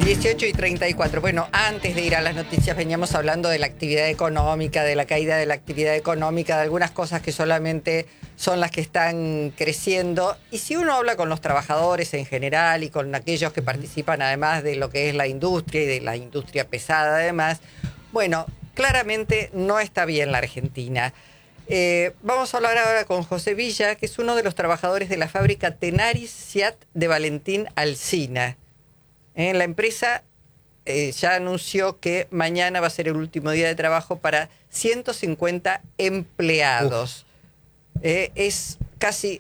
18:34. Bueno, antes de ir a las noticias veníamos hablando de la actividad económica, de la caída de la actividad económica, de algunas cosas que solamente son las que están creciendo. Y si uno habla con los trabajadores en general y con aquellos que participan además de lo que es la industria y de la industria pesada además, bueno, claramente no está bien la Argentina. Vamos a hablar ahora con José Villa, que es uno de los trabajadores de la fábrica Tenaris Seat de Valentín Alsina. La empresa ya anunció que mañana va a ser el último día de trabajo para 150 empleados. Es casi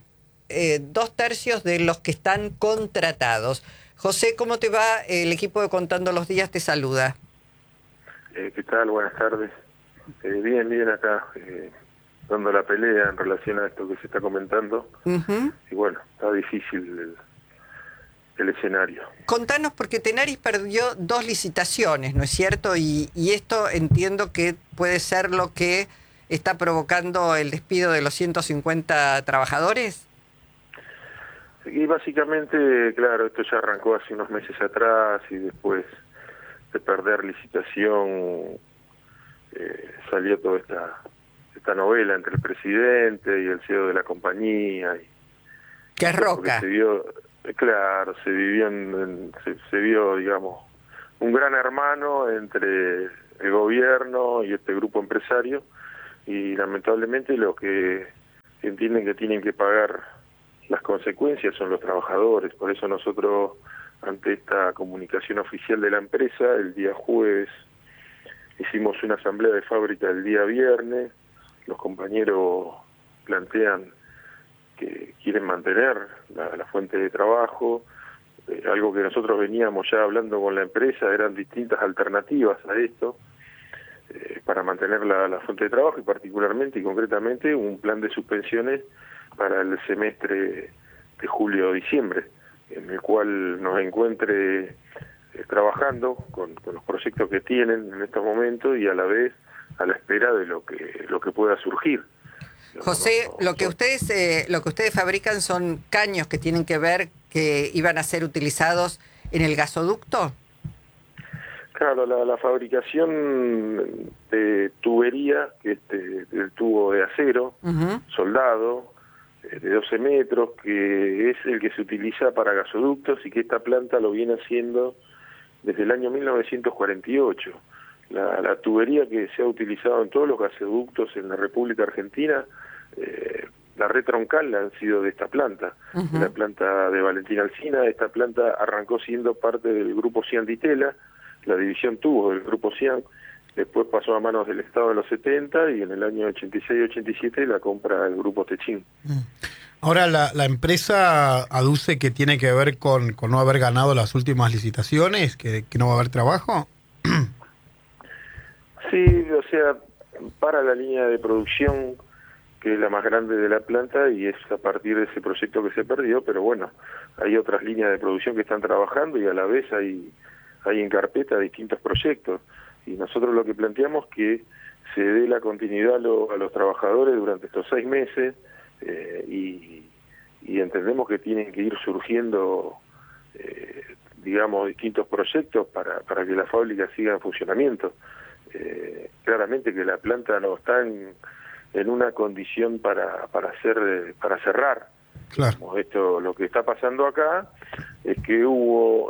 2/3 de los que están contratados. José, ¿cómo te va? El equipo de Contando los Días te saluda. ¿Qué tal? Buenas tardes. Bien acá, dando la pelea en relación a esto que se está comentando. Y bueno, está difícil el escenario. Contanos, porque Tenaris perdió 2 licitaciones, ¿no es cierto? Y esto entiendo que puede ser lo que está provocando el despido de los 150 trabajadores. Y básicamente, claro, esto ya arrancó hace unos meses atrás y después de perder licitación salió toda esta novela entre el presidente y el CEO de la compañía. Que es Roca. Se vio, claro, se vio, digamos, un gran hermano entre el gobierno y este grupo empresario, y lamentablemente los que entienden que tienen que pagar las consecuencias son los trabajadores. Por eso nosotros, ante esta comunicación oficial de la empresa, el día jueves hicimos una asamblea de fábrica el día viernes. Los compañeros plantean que quieren mantener la fuente de trabajo, algo que nosotros veníamos ya hablando con la empresa, eran distintas alternativas a esto, para mantener la fuente de trabajo, y particularmente y concretamente un plan de suspensiones para el semestre de julio-diciembre, en el cual nos encuentre trabajando con los proyectos que tienen en estos momentos y a la vez a la espera de lo que pueda surgir. José, lo que ustedes fabrican son caños que tienen que ver que iban a ser utilizados en el gasoducto. Claro, la fabricación de tubería, del tubo de acero, soldado, de 12 metros, que es el que se utiliza para gasoductos y que esta planta lo viene haciendo desde el año 1948. La tubería que se ha utilizado en todos los gasoductos en la República Argentina, la red troncal han sido de esta planta, de la planta de Valentín Alsina. Esta planta arrancó siendo parte del grupo Cian Di Tella, la división tubos del grupo Cian, después pasó a manos del Estado en los 70 y en el año 86-87 la compra el grupo Techin. Ahora la empresa aduce que tiene que ver con no haber ganado las últimas licitaciones, que no va a haber trabajo. Sí, o sea, para la línea de producción, que es la más grande de la planta, y es a partir de ese proyecto que se perdió, pero bueno, hay otras líneas de producción que están trabajando y a la vez hay en carpeta distintos proyectos, y nosotros lo que planteamos es que se dé la continuidad a los trabajadores durante estos 6 meses, y entendemos que tienen que ir surgiendo digamos, distintos proyectos para que la fábrica siga en funcionamiento. Claramente que la planta no está en una condición para cerrar. Claro. Esto, lo que está pasando acá es que hubo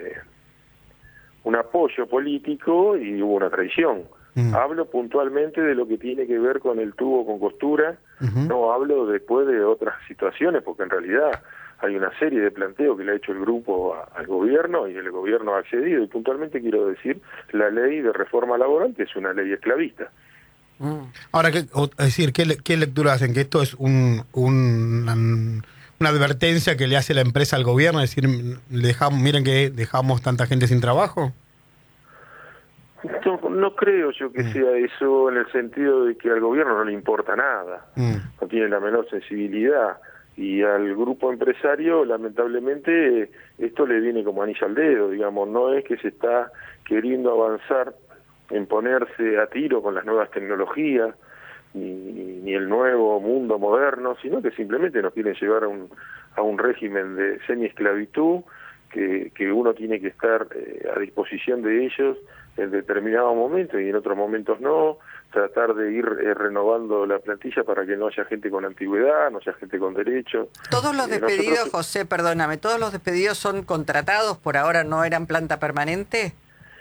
un apoyo político y hubo una traición. Hablo puntualmente de lo que tiene que ver con el tubo con costura, no hablo después de otras situaciones, porque en realidad hay una serie de planteos que le ha hecho el grupo al gobierno y el gobierno ha accedido, y puntualmente quiero decir la ley de reforma laboral, que es una ley esclavista. Ahora, es decir, ¿qué lectura hacen? ¿Que esto es una advertencia que le hace la empresa al gobierno? Es decir, miren que dejamos tanta gente sin trabajo. No creo yo que sea eso, en el sentido de que al gobierno no le importa nada, no tiene la menor sensibilidad, y al grupo empresario lamentablemente esto le viene como anillo al dedo, digamos. No es que se está queriendo avanzar en ponerse a tiro con las nuevas tecnologías ni el nuevo mundo moderno, sino que simplemente nos quieren llevar a un régimen de semi-esclavitud que que uno tiene que estar a disposición de ellos en determinados momentos y en otros momentos no, tratar de ir renovando la plantilla para que no haya gente con antigüedad, no haya gente con derecho. Todos los despedidos, José, perdóname, todos los despedidos son contratados, por ahora no eran planta permanente.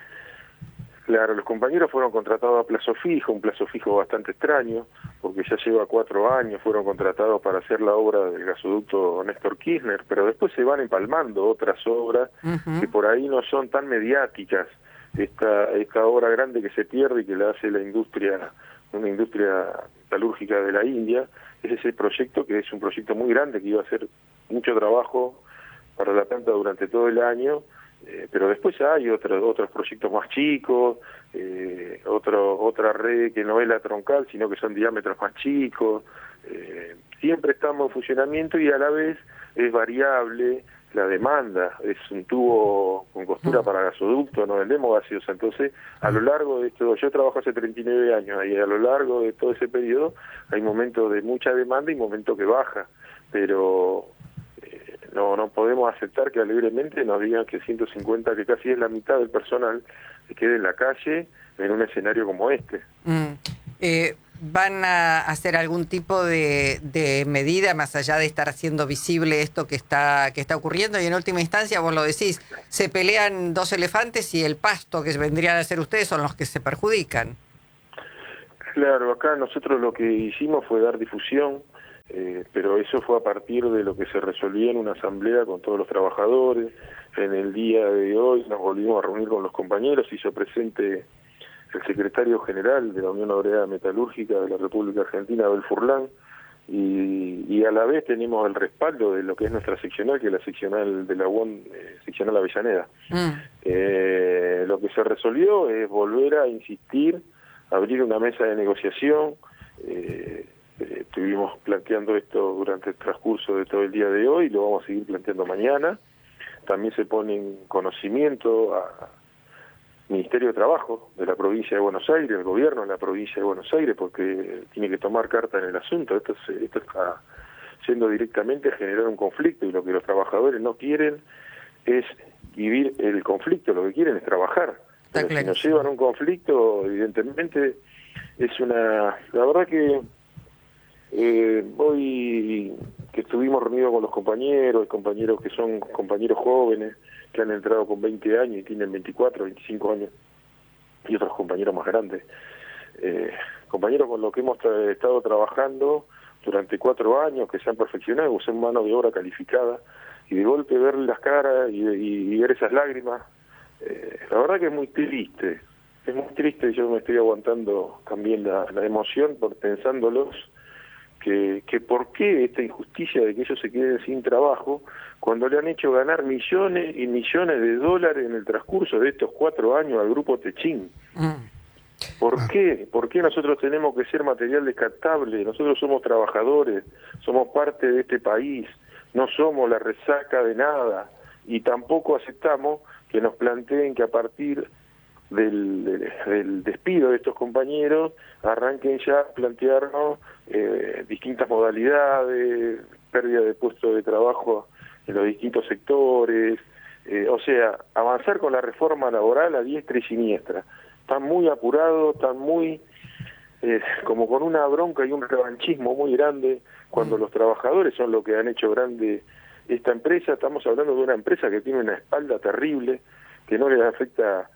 Claro, los compañeros fueron contratados a plazo fijo, un plazo fijo bastante extraño, porque ya lleva 4 años, fueron contratados para hacer la obra del gasoducto Néstor Kirchner, pero después se van empalmando otras obras que por ahí no son tan mediáticas. Esta obra grande que se pierde y que la hace una industria metalúrgica de la India, es ese proyecto que es un proyecto muy grande que iba a hacer mucho trabajo para la planta durante todo el año. Pero después hay otros proyectos más chicos, otra red que no es la troncal, sino que son diámetros más chicos. Siempre estamos en funcionamiento y a la vez es variable la demanda. Es un tubo con costura para gasoducto, no vendemos gaseosa. Entonces, a lo largo de esto, yo trabajo hace 39 años y a lo largo de todo ese periodo hay momentos de mucha demanda y momentos que baja. Pero no podemos aceptar que alegremente nos digan que 150, que casi es la mitad del personal, se quede en la calle en un escenario como este. ¿Van a hacer algún tipo de medida más allá de estar haciendo visible esto que está ocurriendo? Y en última instancia, vos lo decís, se pelean 2 elefantes y el pasto que vendrían a ser ustedes son los que se perjudican. Claro, acá nosotros lo que hicimos fue dar difusión, pero eso fue a partir de lo que se resolvió en una asamblea con todos los trabajadores. En el día de hoy nos volvimos a reunir con los compañeros, hizo presente el secretario general de la Unión Obrera Metalúrgica de la República Argentina, Abel Furlan, y a la vez tenemos el respaldo de lo que es nuestra seccional, que es la seccional de la UON, seccional Avellaneda. Lo que se resolvió es volver a insistir, abrir una mesa de negociación. Estuvimos planteando esto durante el transcurso de todo el día de hoy, lo vamos a seguir planteando mañana. También se pone en conocimiento al Ministerio de Trabajo de la provincia de Buenos Aires, el gobierno de la provincia de Buenos Aires, porque tiene que tomar carta en el asunto. Esto está yendo directamente a generar un conflicto, y lo que los trabajadores no quieren es vivir el conflicto, lo que quieren es trabajar. Pero si nos llevan a un conflicto, evidentemente es la verdad que hoy que estuvimos reunidos con los compañeros que son compañeros jóvenes, que han entrado con 20 años y tienen 24, 25 años, y otros compañeros más grandes, compañeros con los que hemos estado trabajando durante 4 años, que se han perfeccionado, usan mano de obra calificada, y de golpe ver las caras y ver esas lágrimas, la verdad que es muy triste, yo me estoy aguantando también la emoción pensándolos, que por qué esta injusticia de que ellos se queden sin trabajo cuando le han hecho ganar millones y millones de dólares en el transcurso de estos 4 años al grupo Techín. ¿Por qué? ¿Por qué nosotros tenemos que ser material descartable? Nosotros somos trabajadores, somos parte de este país, no somos la resaca de nada, y tampoco aceptamos que nos planteen que a partir del despido de estos compañeros arranquen ya a plantearnos distintas modalidades, pérdida de puestos de trabajo en los distintos sectores, o sea, avanzar con la reforma laboral a diestra y siniestra. Están muy apurados, están muy como con una bronca y un revanchismo muy grande, cuando los trabajadores son los que han hecho grande esta empresa. Estamos hablando de una empresa que tiene una espalda terrible, que no les afecta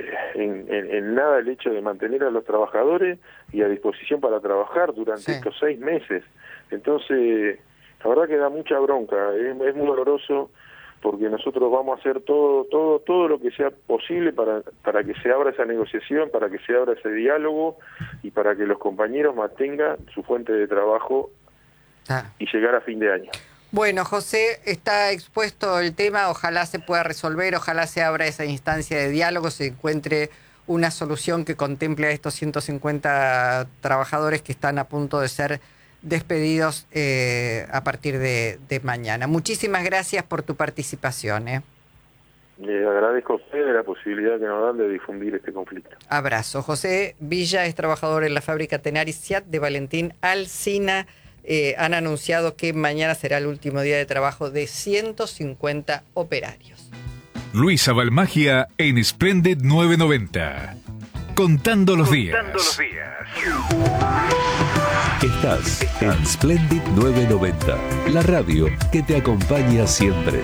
en nada el hecho de mantener a los trabajadores y a disposición para trabajar durante estos 6 meses. Entonces, la verdad que da mucha bronca, es muy doloroso, porque nosotros vamos a hacer todo lo que sea posible para que se abra esa negociación, para que se abra ese diálogo y para que los compañeros mantengan su fuente de trabajo y llegar a fin de año. Bueno, José, está expuesto el tema, ojalá se pueda resolver, ojalá se abra esa instancia de diálogo, se encuentre una solución que contemple a estos 150 trabajadores que están a punto de ser despedidos a partir de mañana. Muchísimas gracias por tu participación. Le agradezco a ustedes la posibilidad que nos dan de difundir este conflicto. Abrazo. José Villa es trabajador en la fábrica Tenaris Siat de Valentín Alsina. Han anunciado que mañana será el último día de trabajo de 150 operarios. Luisa Balmagia en Splendid 990. Contando los días. Estás en Splendid 990, la radio que te acompaña siempre.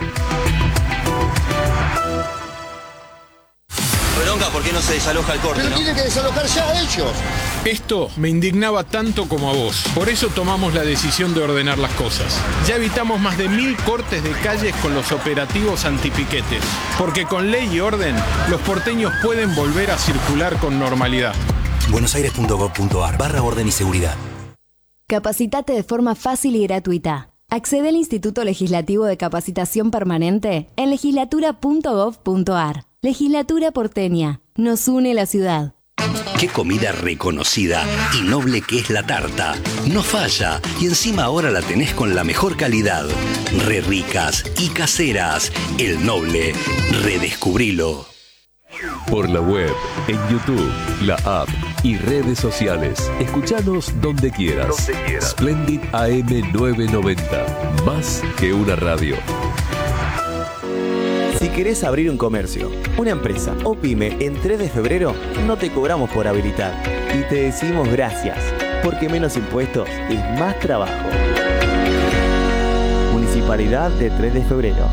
Bronca, ¿por qué no se desaloja el corte? Pero ¿no? tiene que desalojar ya ellos. Esto me indignaba tanto como a vos. Por eso tomamos la decisión de ordenar las cosas. Ya evitamos más de 1000 cortes de calles con los operativos antipiquetes. Porque con ley y orden, los porteños pueden volver a circular con normalidad. buenosaires.gov.ar/orden y seguridad. Capacitate de forma fácil y gratuita. Accede al Instituto Legislativo de Capacitación Permanente en legislatura.gov.ar. Legislatura porteña. Nos une la ciudad. Qué comida reconocida y noble que es la tarta. No falla y encima ahora la tenés con la mejor calidad. Re ricas y caseras. El Noble. Redescubrilo. Por la web, en YouTube, la app y redes sociales. Escuchanos donde quieras. Splendid AM 990. Más que una radio. Si querés abrir un comercio, una empresa o pyme en 3 de febrero, no te cobramos por habilitar. Y te decimos gracias, porque menos impuestos es más trabajo. Municipalidad de 3 de febrero.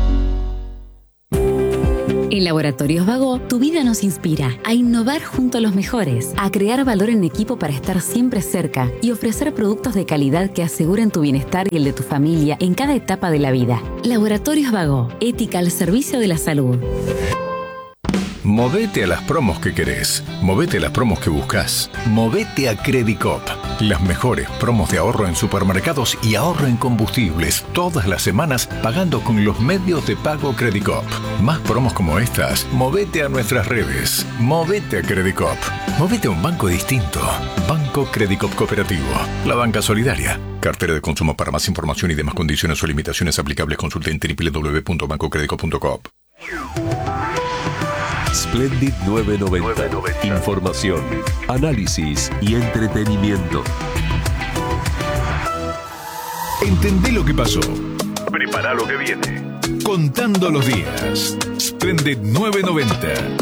En Laboratorios Vago, tu vida nos inspira a innovar junto a los mejores, a crear valor en equipo para estar siempre cerca y ofrecer productos de calidad que aseguren tu bienestar y el de tu familia en cada etapa de la vida. Laboratorios Vago, ética al servicio de la salud. Movete a las promos que querés. Movete a las promos que buscas. Movete a Credicop. Las mejores promos de ahorro en supermercados y ahorro en combustibles. Todas las semanas pagando con los medios de pago Credicop. Más promos como estas. Movete a nuestras redes. Movete a Credicop. Movete a un banco distinto. Banco Credicop Cooperativo. La banca solidaria. Cartera de consumo. Para más información y demás condiciones o limitaciones aplicables, consulte en www.bancocredico.coop. Splendid 990. Información, análisis y entretenimiento. Entendé lo que pasó. Prepara lo que viene. Contando los días. Splendid 990.